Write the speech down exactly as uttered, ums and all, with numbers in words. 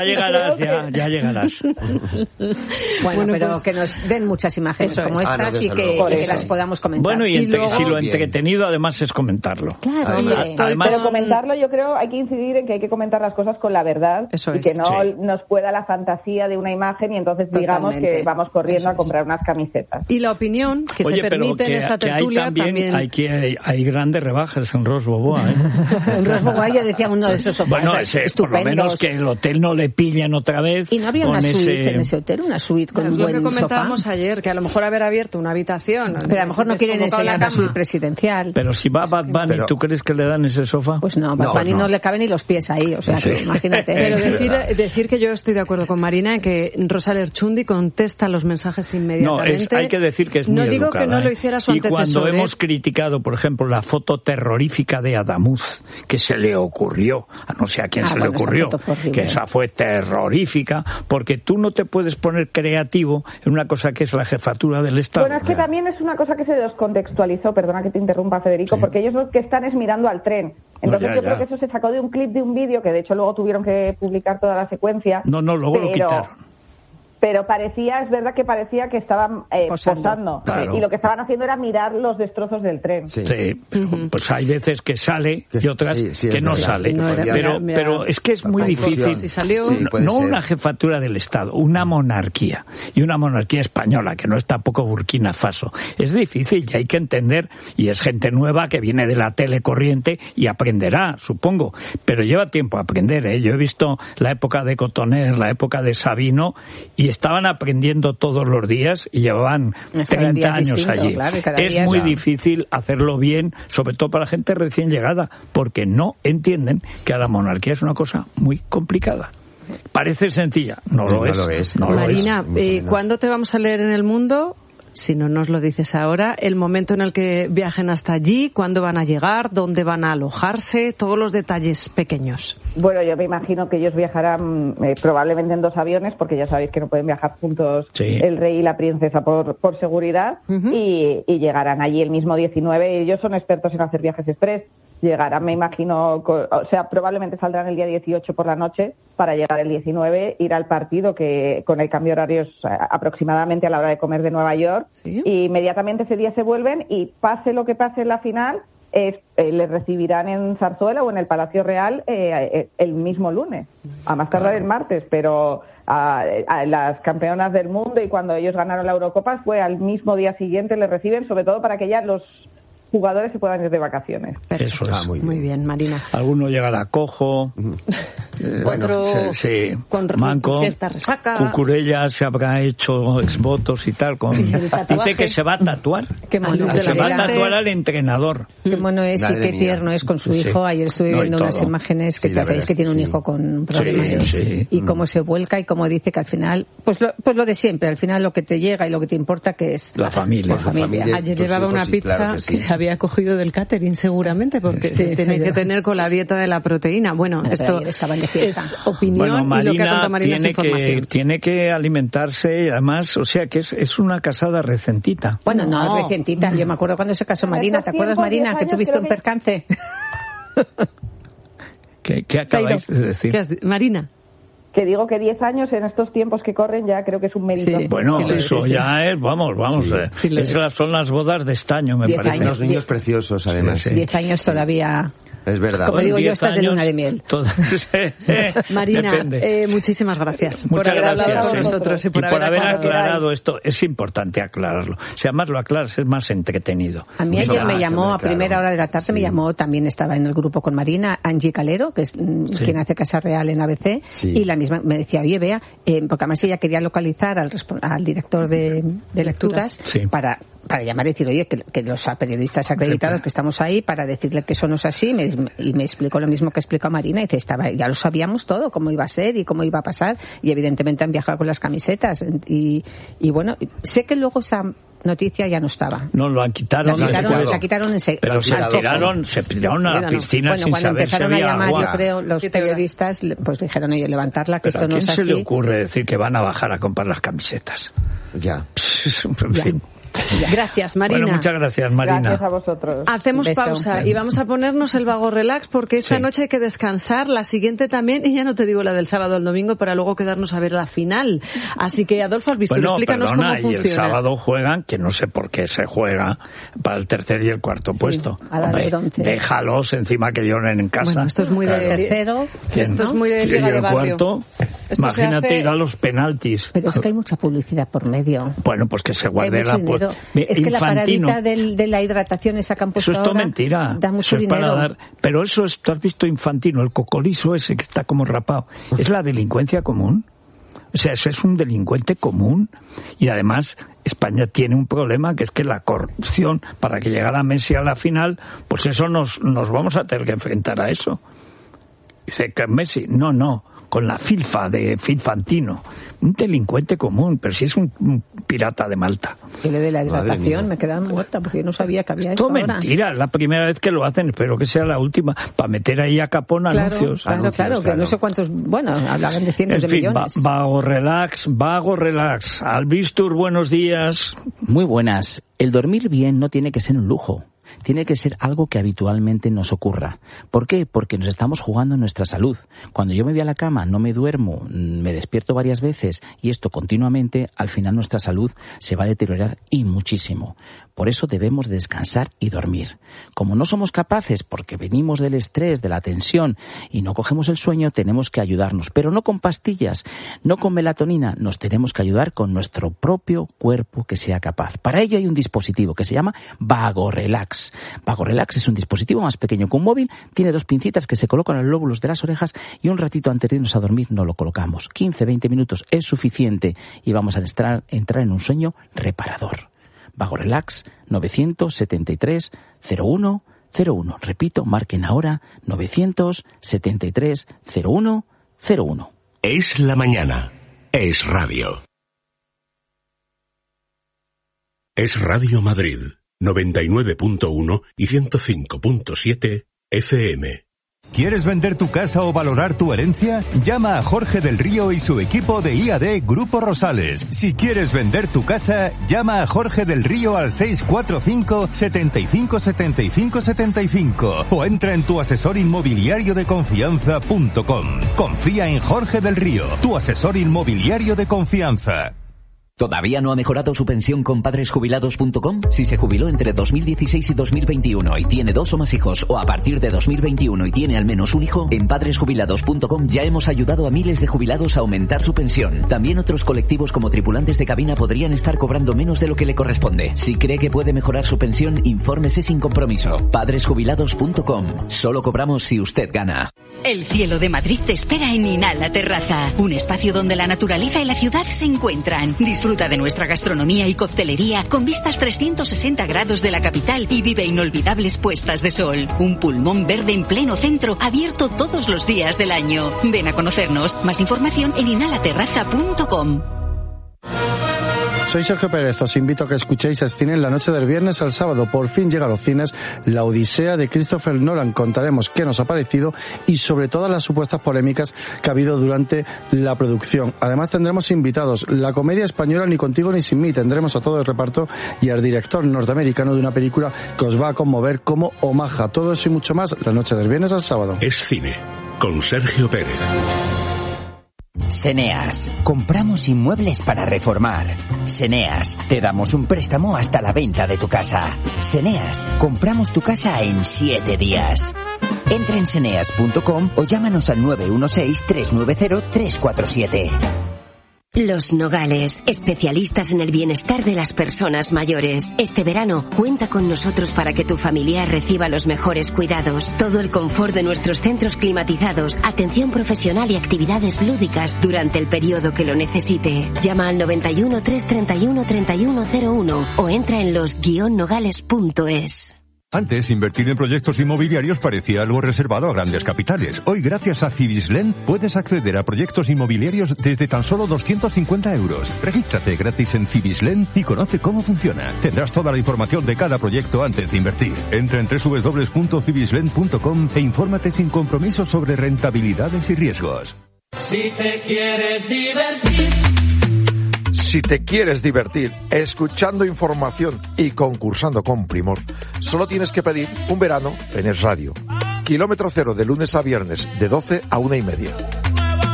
Ya llegarás, ya, ya llegarás. Bueno, bueno, pero pues, que nos den muchas imágenes como es. estas ah, no, y, que, y que las podamos comentar. Bueno, y, y entre, luego, si lo entretenido además es comentarlo. Claro, además, además, pero comentarlo, yo creo, hay que incidir en que hay que comentar las cosas con la verdad. Eso y es. que no sí. nos pueda la fantasía de una imagen y entonces digamos Totalmente. que vamos corriendo Eso a comprar unas camisetas. Y la opinión que Oye, se permite que, en esta que hay tertulia también, también. Hay, que, hay, hay grandes rebajas en Ros Boboa, ¿eh? En Ros Boboa ya decía uno de esos sofás. Bueno, ese, por lo menos que el hotel no le pillen otra vez. Y no habría una ese... suite en ese hotel, una suite con no, un buen sofá. Es lo que comentábamos ayer, que a lo mejor haber abierto una habitación. Pero a lo mejor no quieren enseñar la suite presidencial. Pero si va Bad Bunny, pero... ¿tú crees que le dan ese sofá? Pues no, Bad Bunny no, no. no le caben ni los pies ahí, o sea, sí. que imagínate. Pero decir, decir que yo estoy de acuerdo con Marina en que Rosa Lerchundi contesta los mensajes inmediatamente. No, es, hay que decir que es muy No digo educada, que no ¿eh? lo hiciera su y antecesor. Y cuando ¿eh? hemos criticado, por ejemplo, la foto terrorífica de Adamuz, que se le ocurrió, a no sé a quién ah, se bueno, le ocurrió, esa que esa fue terrorífica, porque tú no te puedes poner creativo en una cosa que es la jefatura del Estado. Bueno, es que también es una cosa que se descontextualizó, perdona que te interrumpa, Federico, sí. porque ellos lo que están es mirando al tren. Entonces no, ya, yo ya. creo que eso se sacó de un clip de un vídeo, que de hecho luego tuvieron que publicar toda la secuencia. No, no, luego pero... lo quitaron. Pero parecía, es verdad que parecía que estaban eh, posando. posando. Claro. Y lo que estaban haciendo era mirar los destrozos del tren. Sí, sí uh-huh. Pues hay veces que sale y otras sí, sí, que no verdad. sale. No era, pero, mira, pero es que es muy difícil. Si salió, sí, no no una jefatura del Estado, una monarquía. Y una monarquía española, que no es tampoco Burkina Faso. Es difícil y hay que entender. Y es gente nueva que viene de la tele corriente y aprenderá, supongo. Pero lleva tiempo a aprender, ¿eh? Yo he visto la época de Cotoner, la época de Sabino, y estaban aprendiendo todos los días y llevaban treinta años allí. Claro, es muy ya. difícil hacerlo bien, sobre todo para gente recién llegada, porque no entienden que a la monarquía es una cosa muy complicada. Parece sencilla, no, no lo es. No lo es. No Marina, lo es. Eh, ¿cuándo te vamos a leer en El Mundo? Si no nos lo dices ahora, el momento en el que viajen hasta allí, cuándo van a llegar, dónde van a alojarse, todos los detalles pequeños. Bueno, yo me imagino que ellos viajarán eh, probablemente en dos aviones, porque ya sabéis que no pueden viajar juntos sí. el rey y la princesa por, por seguridad, uh-huh. y, y llegarán allí el mismo diecinueve. Ellos son expertos en hacer viajes express. Llegarán, me imagino, o sea, probablemente saldrán el día dieciocho por la noche para llegar el diecinueve, ir al partido, que con el cambio horario es aproximadamente a la hora de comer de Nueva York, ¿sí? Y inmediatamente ese día se vuelven y pase lo que pase en la final, es, eh, les recibirán en Zarzuela o en el Palacio Real eh, el mismo lunes, a más tardar el martes, pero a, a las campeonas del mundo y cuando ellos ganaron la Eurocopa fue al mismo día siguiente, les reciben, sobre todo para que ya los jugadores se puedan ir de vacaciones. Eso es. Ah, muy, bien. muy bien, Marina. Alguno llegará cojo, eh, otro sí, con manco, cierta resaca. Cucurella se habrá hecho exvotos y tal. Con... Dice que se va a tatuar. Qué mono. Se va a tatuar al entrenador. Qué mono es y qué tierno es con su hijo. Sí. Ayer estuve viendo no, unas imágenes que sí, ya sabéis que tiene un sí. hijo con problemas. Sí, sí. Y cómo se vuelca y cómo dice que al final, pues lo, pues lo de siempre, al final lo que te llega y lo que te importa que es la familia. La familia. familia. Ayer llevaba una sí, pizza claro que, sí. que había cogido del catering seguramente porque sí, tiene que tener con la dieta de la proteína. Bueno, pero esto estaban de fiesta. Es opinión bueno, Marina, y lo que ha contado Marina tiene es información. Que, tiene que alimentarse y además, o sea que es, es una casada recentita. Bueno, no, no, recentita. Yo me acuerdo cuando se casó Marina. ¿Te acuerdas, Marina, que tuviste un percance? ¿Qué, qué acabáis de decir? ¿Qué has, Marina? Que digo que diez años en estos tiempos que corren ya creo que es un mérito. Sí, bueno, sí, eso sí, ya sí. es, vamos, vamos. Sí, eh, sí, es, son las bodas de estaño, me parece. Años, Los niños diez, preciosos, además. Diez años todavía... Es verdad. Como digo yo, estás de luna de miel. Marina, eh, muchísimas gracias Muchas por haber gracias, hablado con eh. nosotros y por, y por haber, haber aclarado. aclarado esto. Es importante aclararlo. Si además lo aclaras es más entretenido. A mí ayer me llamó, a primera hora de la tarde, sí. me llamó, también estaba en el grupo con Marina, Angie Calero, que es sí. quien hace Casa Real en A B C, sí. y la misma me decía, oye, Bea, eh, porque además ella quería localizar al, al director de, de lecturas sí. para... para llamar y decir, oye, que, que los periodistas acreditados que estamos ahí, para decirle que eso no es así, me, y me explicó lo mismo que explicó Marina, y dice, estaba, ya lo sabíamos todo, cómo iba a ser y cómo iba a pasar, y evidentemente han viajado con las camisetas, y, y bueno, sé que luego esa noticia ya no estaba. No, lo han quitado. La quitaron, la quitaron en se, Pero se tiraron, se tiraron a la piscina bueno, sin cuando saber empezaron si había a llamar, agua. yo creo, los periodistas, pues dijeron, oye, levantarla, que pero esto no es así. ¿a quién se le ocurre decir que van a bajar a comprar las camisetas? Ya. En fin. Gracias, Marina. Bueno, muchas gracias, Marina. Gracias a vosotros. Hacemos Beso. pausa y vamos a ponernos el vago relax porque esta Sí. noche hay que descansar, la siguiente también, y ya no te digo la del sábado al domingo para luego quedarnos a ver la final. Así que, Adolfo Albistur, Bueno, explícanos perdona, cómo funciona. y el sábado juegan, que no sé por qué se juega, para el tercer y el cuarto Sí, puesto. a la Hombre, de bronce. déjalos encima que lloren en casa. Bueno, esto es muy Claro. de... Tercero. ¿Quién? Esto es muy de Y liga de el barrio. cuarto, Esto se imagínate hace- ir a los penaltis. Pero es que hay mucha publicidad por medio. Bueno, pues que se Hay guarde mucho la... dinero. Pues, Es que la Infantino. paradita del, de la hidratación esa que han puesto Eso es todo ahora mentira. da mucho Eso es para dinero. dar- Pero eso es, tú has visto Infantino, el cocolizo ese que está como rapado. Es la delincuencia común. O sea, eso es un delincuente común. Y además, España tiene un problema que es que la corrupción, para que llegara Messi a la final, pues eso nos, nos vamos a tener que enfrentar a eso. Dice que Messi, no, no, con la filfa de Filfantino. Un delincuente común, pero si es un, un pirata de Malta. Yo le de la Madre hidratación mía. me quedaba muerta porque yo no sabía que había eso Todo ahora. mentira, es la primera vez que lo hacen, espero que sea la última, para meter ahí a capón Claro, anuncios. claro, Anuncios, claro, que claro. no sé cuántos, bueno, hablaban de cientos En de fin, va- millones. vago relax, vago relax. Albistur, buenos días. Muy buenas. El dormir bien no tiene que ser un lujo. Tiene que ser algo que habitualmente nos ocurra. ¿Por qué? Porque nos estamos jugando nuestra salud. Cuando yo me voy a la cama, no me duermo, me despierto varias veces y esto continuamente, al final nuestra salud se va a deteriorar y muchísimo. Por eso debemos descansar y dormir. Como no somos capaces, porque venimos del estrés, de la tensión y no cogemos el sueño, tenemos que ayudarnos. Pero no con pastillas, no con melatonina, nos tenemos que ayudar con nuestro propio cuerpo que sea capaz. Para ello hay un dispositivo que se llama Vago Relax. Vago Relax es un dispositivo más pequeño que un móvil, tiene dos pincitas que se colocan en los lóbulos de las orejas y un ratito antes de irnos a dormir nos lo colocamos. quince a veinte minutos es suficiente y vamos a entrar, entrar en un sueño reparador. Vago Relax nueve siete tres cero uno cero uno. Repito, marquen ahora nueve siete tres cero uno cero uno. Es la mañana. Es radio. Es Radio Madrid. noventa y nueve punto uno y ciento cinco punto siete F M. ¿Quieres vender tu casa o valorar tu herencia? Llama a Jorge del Río y su equipo de I A D Grupo Rosales. Si quieres vender tu casa, llama a Jorge del Río al seis cuatro cinco, setenta y cinco, setenta y cinco, setenta y cinco o entra en tu asesor inmobiliario de confianza punto com. Confía en Jorge del Río, tu asesor inmobiliario de confianza. ¿Todavía no ha mejorado su pensión con padres jubilados punto com? Si se jubiló entre dos mil dieciséis y dos mil veintiuno y tiene dos o más hijos, o a partir de dos mil veintiuno y tiene al menos un hijo, en padres jubilados punto com ya hemos ayudado a miles de jubilados a aumentar su pensión. También otros colectivos como tripulantes de cabina podrían estar cobrando menos de lo que le corresponde. Si cree que puede mejorar su pensión, infórmese sin compromiso. padres jubilados punto com. Solo cobramos si usted gana. El cielo de Madrid te espera en Inala Terraza, un espacio donde la naturaleza y la ciudad se encuentran. Disfruta de nuestra gastronomía y coctelería con vistas trescientos sesenta grados de la capital y vive inolvidables puestas de sol. Un pulmón verde en pleno centro, abierto todos los días del año. Ven a conocernos. Más información en inala terraza punto com. Soy Sergio Pérez, os invito a que escuchéis Escine en la noche del viernes al sábado. Por fin llega a los cines La Odisea de Christopher Nolan. Contaremos qué nos ha parecido y sobre todas las supuestas polémicas que ha habido durante la producción. Además tendremos invitados, la comedia española Ni contigo ni sin mí. Tendremos a todo el reparto y al director norteamericano de una película que os va a conmover como Omaha. Todo eso y mucho más la noche del viernes al sábado. Es cine con Sergio Pérez. Seneas. Compramos inmuebles para reformar. Seneas. Te damos un préstamo hasta la venta de tu casa. Seneas. Compramos tu casa en siete días. Entra en seneas punto com o llámanos al nueve uno seis, tres nueve cero, tres cuatro siete. Los Nogales, especialistas en el bienestar de las personas mayores. Este verano, cuenta con nosotros para que tu familiar reciba los mejores cuidados. Todo el confort de nuestros centros climatizados, atención profesional y actividades lúdicas durante el periodo que lo necesite. Llama al noventa y uno, trescientos treinta y uno, treinta y uno cero uno o entra en los guion nogales punto es. Antes, invertir en proyectos inmobiliarios parecía algo reservado a grandes capitales. Hoy, gracias a Cibislen, puedes acceder a proyectos inmobiliarios desde tan solo doscientos cincuenta euros. Regístrate gratis en Cibislen y conoce cómo funciona. Tendrás toda la información de cada proyecto antes de invertir. Entra en doble u doble u doble u punto cibislen punto com e infórmate sin compromiso sobre rentabilidades y riesgos. Si te quieres divertir, Si te quieres divertir escuchando información y concursando con primor, solo tienes que pedir un verano en Es Radio. Kilómetro cero de lunes a viernes de doce a una y media.